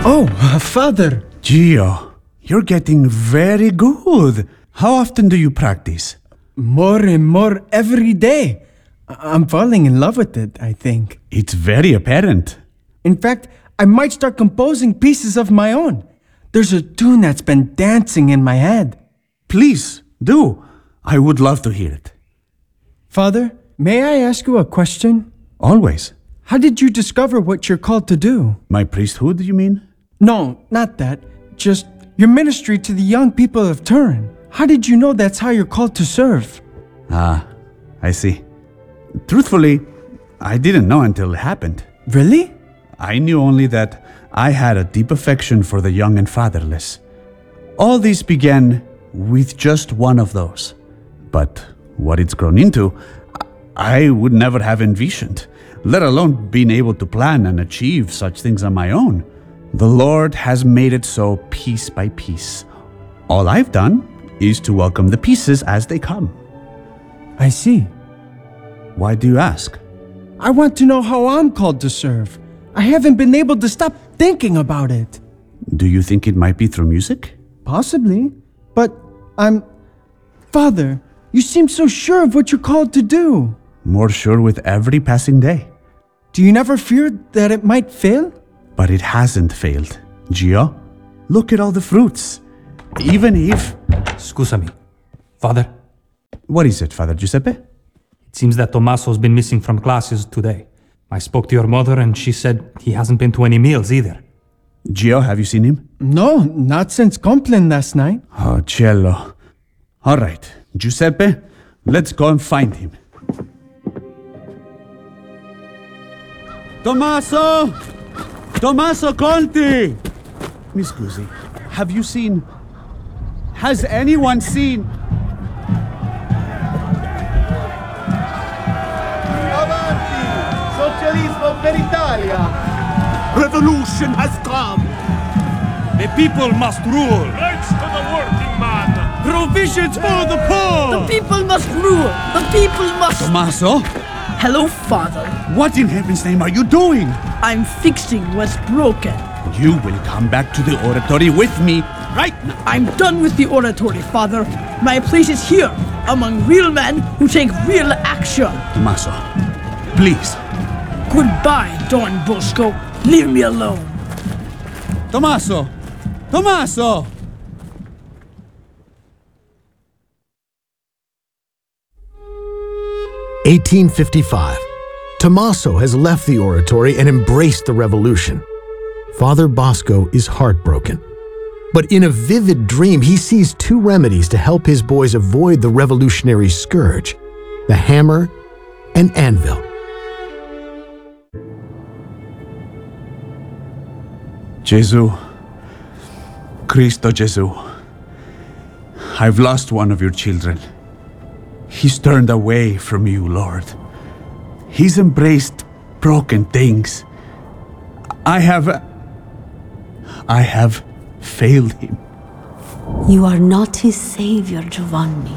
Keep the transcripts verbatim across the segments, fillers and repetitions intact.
Oh, Father! Gio, you're getting very good. How often do you practice? More and more every day. I- I'm falling in love with it, I think. It's very apparent. In fact, I might start composing pieces of my own. There's a tune that's been dancing in my head. Please, do. I would love to hear it. Father, may I ask you a question? Always. How did you discover what you're called to do? My priesthood, you mean? No, not that. Just your ministry to the young people of Turin. How did you know that's how you're called to serve? Ah, I see. Truthfully, I didn't know until it happened. Really? I knew only that I had a deep affection for the young and fatherless. All this began with just one of those. But what it's grown into, I would never have envisioned, let alone being able to plan and achieve such things on my own. The Lord has made it so piece by piece. All I've done is to welcome the pieces as they come. I see. Why do you ask? I want to know how I'm called to serve. I haven't been able to stop thinking about it. Do you think it might be through music? Possibly. But I'm... Father, you seem so sure of what you're called to do. More sure with every passing day. Do you never fear that it might fail? But it hasn't failed. Gio, look at all the fruits. Even if... Scusami. Father? What is it, Father Giuseppe? It seems that Tommaso's been missing from classes today. I spoke to your mother and she said he hasn't been to any meals either. Gio, have you seen him? No, not since Compline last night. Oh, cielo. All right, Giuseppe, let's go and find him. Tommaso! Tommaso Conti! Mi scusi, have you seen... Has anyone seen... Avanti! Socialismo per Italia! Revolution has come! The people must rule! Rights to the working man! Provisions for the poor! The people must rule! The people must... Tommaso? Hello, Father. What in heaven's name are you doing? I'm fixing what's broken. You will come back to the oratory with me right now. I'm done with the oratory, Father. My place is here, among real men who take real action. Tommaso, please. Goodbye, Don Bosco. Leave me alone. Tommaso! Tommaso! eighteen fifty-five. Tommaso has left the oratory and embraced the revolution. Father Bosco is heartbroken. But in a vivid dream, he sees two remedies to help his boys avoid the revolutionary scourge: the hammer and anvil. Gesù, Cristo Gesù, I've lost one of your children. He's turned away from you, Lord. He's embraced broken things. I have... I have failed him. You are not his savior, Giovanni.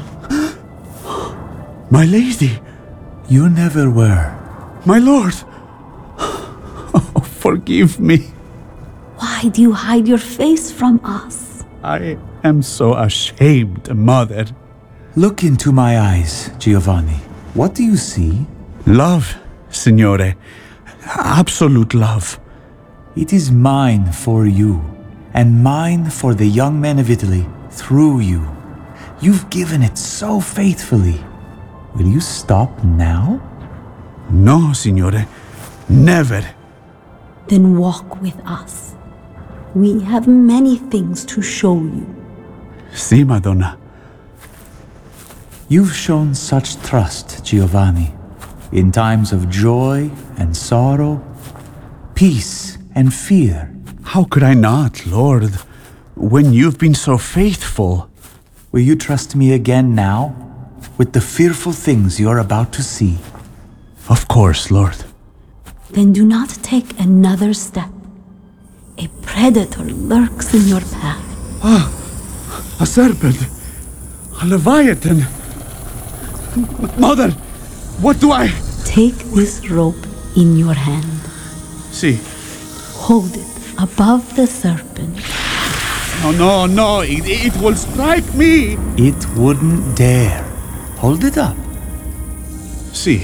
My lady! You never were. My lord! Oh, forgive me. Why do you hide your face from us? I am so ashamed, Mother. Look into my eyes, Giovanni. What do you see? Love, Signore. Absolute love. It is mine for you, and mine for the young men of Italy, through you. You've given it so faithfully. Will you stop now? No, Signore. Never. Then walk with us. We have many things to show you. Si, Madonna. You've shown such trust, Giovanni, in times of joy and sorrow, peace and fear. How could I not, Lord, when you've been so faithful? Will you trust me again now, with the fearful things you're about to see? Of course, Lord. Then do not take another step. A predator lurks in your path. Ah, a serpent. A leviathan. Mother, what do I... Take this rope in your hand. See. Hold it above the serpent. No, no, no, it, it will strike me. It wouldn't dare. Hold it up. See.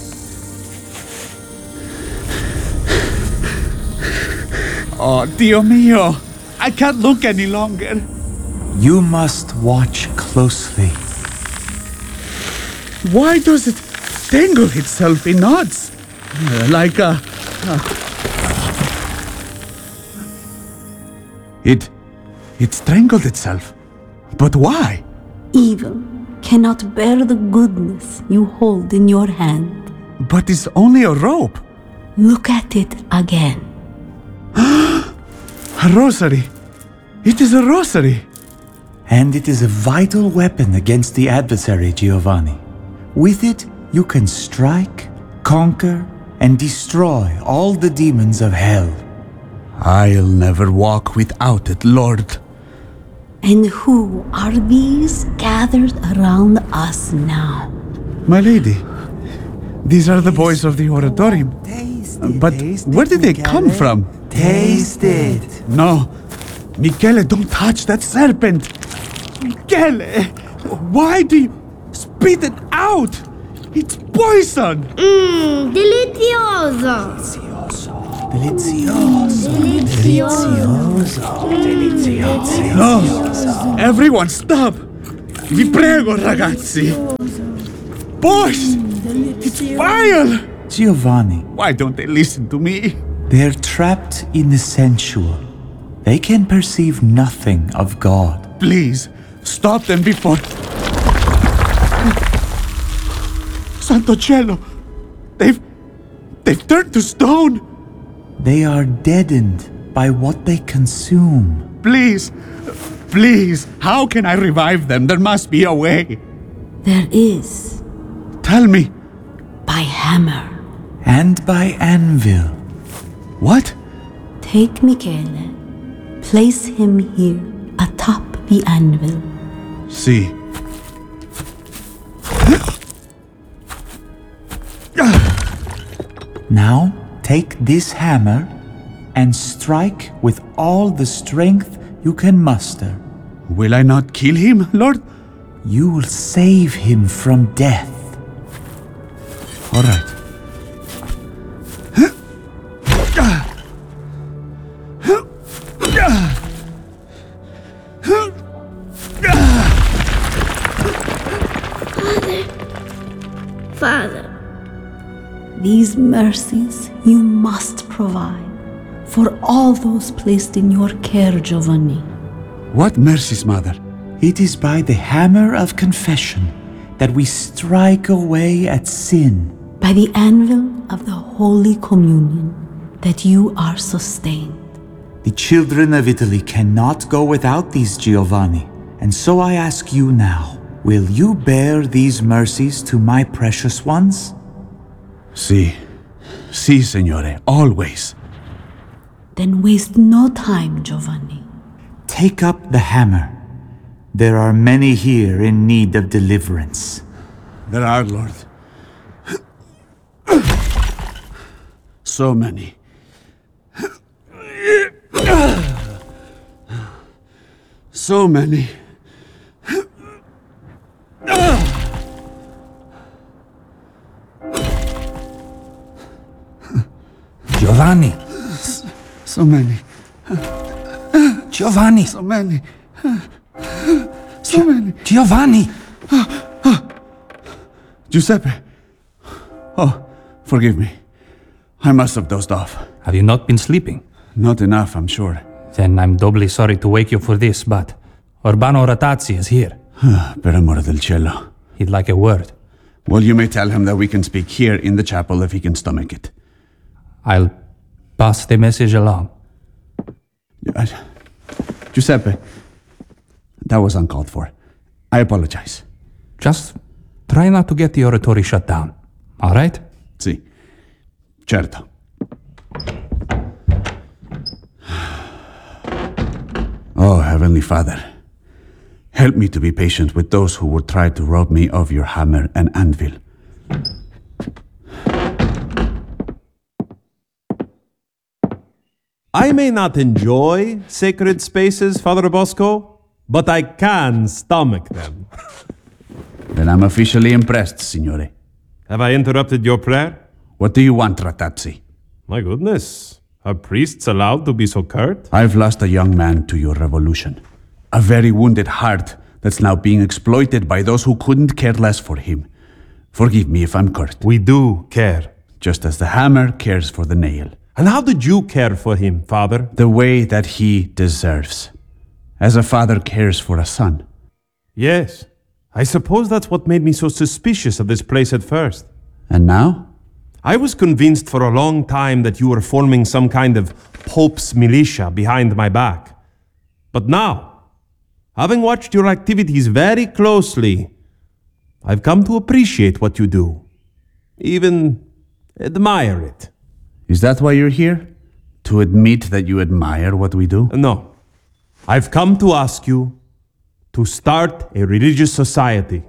Oh, Dio mio. I can't look any longer. You must watch closely. Why does it tangle itself in knots? Uh, like a... Uh, it... It strangled itself. But why? Evil cannot bear the goodness you hold in your hand. But it's only a rope. Look at it again. A rosary. It is a rosary. And it is a vital weapon against the adversary, Giovanni. With it, you can strike, conquer, and destroy all the demons of hell. I'll never walk without it, Lord. And who are these gathered around us now? My lady, these are the boys of the oratorium. But where did they come from? Taste it. No. Michele, don't touch that serpent. Michele, why do you spit it out? It's poison. Mmm, delizioso. Delizioso. Delizioso. Delizioso. No, everyone stop. Vi prego, ragazzi. Boys, it's vile. Giovanni, Why don't they listen to me? they're trapped in the sensual. They can perceive nothing of God. Please, stop them before... Santo Cielo, they've... they've turned to stone. They are deadened by what they consume. Please, please, how can I revive them? There must be a way. There is, Tell me. by hammer. And by anvil. What? Take Michele, place him here atop the anvil. See. Now, take this hammer and strike with all the strength you can muster. Will I not kill him, Lord? You will save him from death. All right. Father. These mercies you must provide for all those placed in your care, Giovanni. What mercies, Mother? It is by the hammer of confession that we strike away at sin. By the anvil of the Holy Communion that you are sustained. The children of Italy cannot go without these, Giovanni. And so I ask you now, will you bear these mercies to my precious ones? Si. Si, Signore, always. Then waste no time, Giovanni. Take up the hammer. There are many here in need of deliverance. There are, Lord. So many. So many. Giovanni! So many. Giovanni! So many. So many. Giovanni! Giuseppe. Oh, forgive me. I must have dozed off. Have you not been sleeping? Not enough, I'm sure. Then I'm doubly sorry to wake you for this, but Urbano Ratazzi is here. Per amor del cielo. He'd like a word. Well, you may tell him that we can speak here in the chapel if he can stomach it. I'll pass the message along. Uh, Giuseppe, that was uncalled for. I apologize. Just try not to get the oratory shut down, all right? Si. Certo. Oh, Heavenly Father, help me to be patient with those who would try to rob me of your hammer and anvil. I may not enjoy sacred spaces, Father Bosco, but I can stomach them. Then I'm officially impressed, Signore. Have I interrupted your prayer? What do you want, Ratazzi? My goodness. Are priests allowed to be so curt? I've lost a young man to your revolution. A very wounded heart that's now being exploited by those who couldn't care less for him. Forgive me if I'm curt. We do care. Just as the hammer cares for the nail. And how did you care for him, Father? The way that he deserves. As a father cares for a son. Yes. I suppose that's what made me so suspicious of this place at first. And now? I was convinced for a long time that you were forming some kind of Pope's militia behind my back. But now, having watched your activities very closely, I've come to appreciate what you do. Even admire it. Is that why you're here? To admit that you admire what we do? No. I've come to ask you to start a religious society.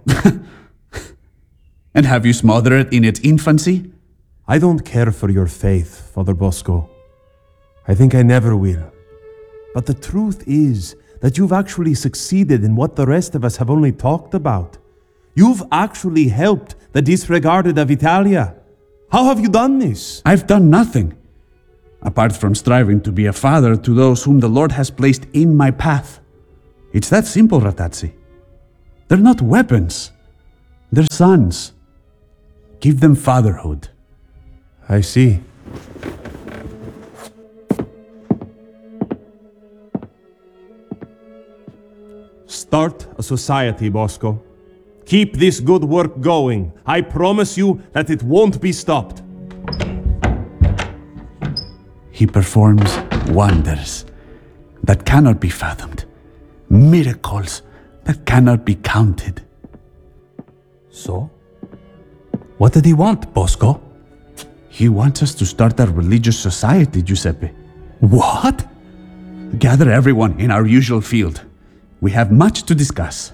And have you smothered it in its infancy? I don't care for your faith, Father Bosco. I think I never will. But the truth is that you've actually succeeded in what the rest of us have only talked about. You've actually helped the disregarded of Italia. How have you done this? I've done nothing, apart from striving to be a father to those whom the Lord has placed in my path. It's that simple, Ratazzi. They're not weapons. They're sons. Give them fatherhood. I see. Start a society, Bosco. Keep this good work going. I promise you that it won't be stopped. He performs wonders that cannot be fathomed. Miracles that cannot be counted. So? What did he want, Bosco? He wants us to start a religious society, Giuseppe. What? Gather everyone in our usual field. We have much to discuss.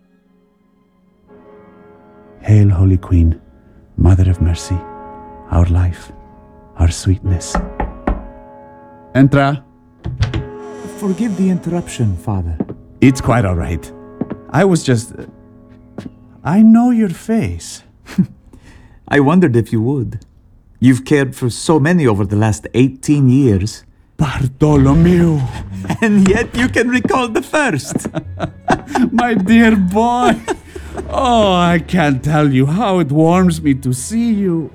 Hail, Holy Queen, Mother of Mercy, our life, our sweetness. Entra. Forgive the interruption, Father. It's quite all right. I was just... I know your face. I wondered if you would. You've cared for so many over the last eighteen years. Bartolomeo. And yet you can recall the first. My dear boy. Oh, I can't tell you how it warms me to see you.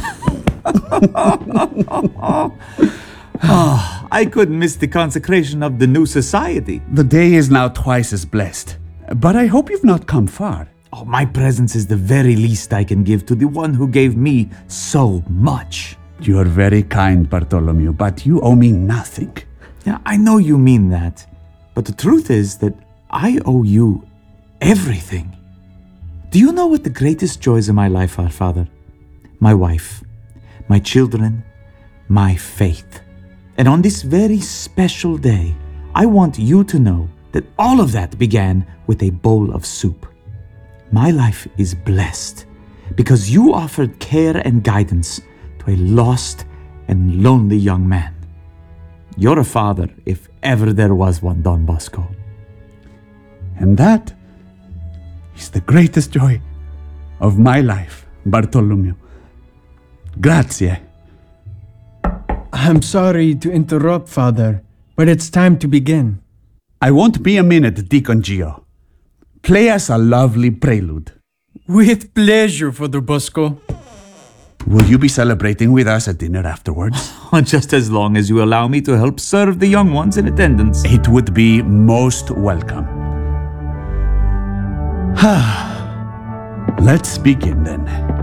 Oh, I couldn't miss the consecration of the new society. The day is now twice as blessed. But I hope you've not come far. Oh, my presence is the very least I can give to the one who gave me so much. You are very kind, Bartolomeo, but you owe me nothing. Yeah, I know you mean that. But the truth is that I owe you everything. Do you know what the greatest joys of my life are, Father? My wife, my children, my faith. And on this very special day, I want you to know that all of that began with a bowl of soup. My life is blessed because you offered care and guidance to a lost and lonely young man. You're a father, if ever there was one, Don Bosco. And that is the greatest joy of my life, Bartolomeo. Grazie. I'm sorry to interrupt, Father, but it's time to begin. I won't be a minute, Deacon Gio. Play us a lovely prelude. With pleasure, Father Bosco. Will you be celebrating with us at dinner afterwards? Just as long as you allow me to help serve the young ones in attendance. It would be most welcome. Let's begin then.